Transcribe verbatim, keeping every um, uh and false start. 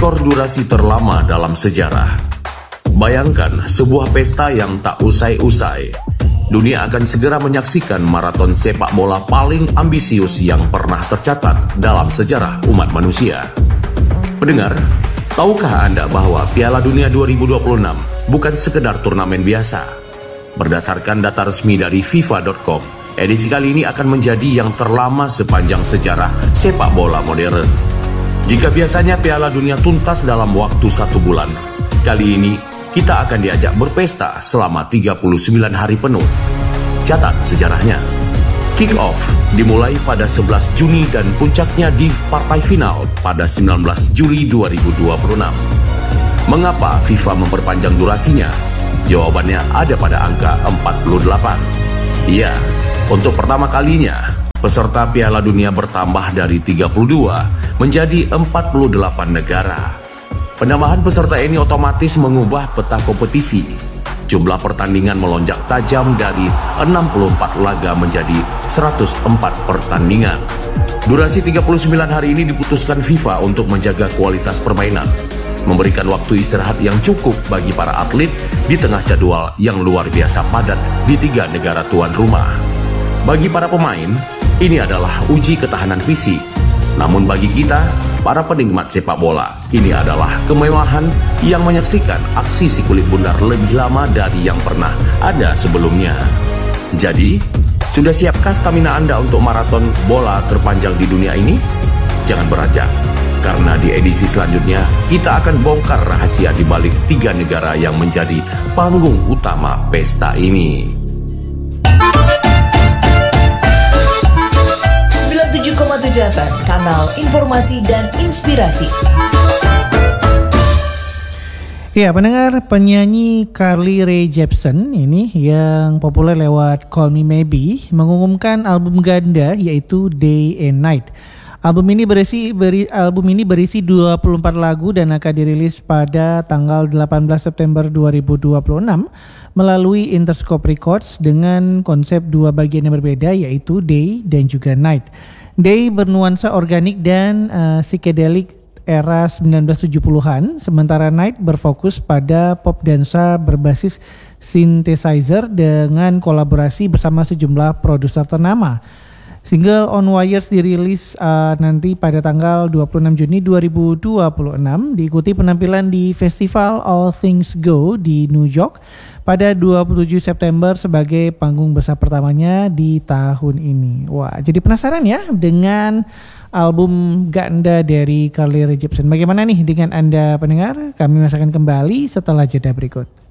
rekor durasi terlama dalam sejarah. Bayangkan sebuah pesta yang tak usai-usai. Dunia akan segera menyaksikan maraton sepak bola paling ambisius yang pernah tercatat dalam sejarah umat manusia. Pendengar, tahukah Anda bahwa Piala Dunia dua ribu dua puluh enam bukan sekedar turnamen biasa? Berdasarkan data resmi dari FIFA dot com, edisi kali ini akan menjadi yang terlama sepanjang sejarah sepak bola modern. Jika biasanya Piala Dunia tuntas dalam waktu satu bulan, kali ini kita akan diajak berpesta selama tiga puluh sembilan hari penuh. Catat sejarahnya. Kick-off dimulai pada sebelas Juni dan puncaknya di partai final pada sembilan belas Juli dua ribu dua puluh enam. Mengapa FIFA memperpanjang durasinya? Jawabannya ada pada angka empat puluh delapan. Iya, untuk pertama kalinya, peserta Piala Dunia bertambah dari tiga puluh dua menjadi empat puluh delapan negara. Penambahan peserta ini otomatis mengubah peta kompetisi. Jumlah pertandingan melonjak tajam dari enam puluh empat laga menjadi seratus empat pertandingan. Durasi tiga puluh sembilan hari ini diputuskan FIFA untuk menjaga kualitas permainan, memberikan waktu istirahat yang cukup bagi para atlet di tengah jadwal yang luar biasa padat di tiga negara tuan rumah. Bagi para pemain, ini adalah uji ketahanan fisik. Namun bagi kita, para penikmat sepak bola, ini adalah kemewahan yang menyaksikan aksi si kulit bundar lebih lama dari yang pernah ada sebelumnya. Jadi, sudah siapkah stamina Anda untuk maraton bola terpanjang di dunia ini? Jangan beranjak, karena di edisi selanjutnya kita akan bongkar rahasia di balik tiga negara yang menjadi panggung utama pesta ini. tujuh koma tujuh F M, kanal informasi dan inspirasi. Ya, pendengar, penyanyi Carly Rae Jepsen ini yang populer lewat Call Me Maybe mengumumkan album ganda yaitu Day and Night. Album ini berisi beri, album ini berisi dua puluh empat lagu dan akan dirilis pada tanggal delapan belas September dua ribu dua puluh enam melalui Interscope Records dengan konsep dua bagian yang berbeda yaitu Day dan juga Night. Day bernuansa organik dan uh, psychedelic era sembilan belas tujuh puluhan, sementara Night berfokus pada pop dansa berbasis synthesizer dengan kolaborasi bersama sejumlah produser ternama. Single On Wires dirilis uh, nanti pada tanggal dua puluh enam Juni dua ribu dua puluh enam, diikuti penampilan di festival All Things Go di New York pada dua puluh tujuh September sebagai panggung besar pertamanya di tahun ini. Wah, jadi penasaran ya dengan album ganda dari Carly Rae Jepsen. Bagaimana nih dengan Anda pendengar? Kami masih akan kembali setelah jeda berikut.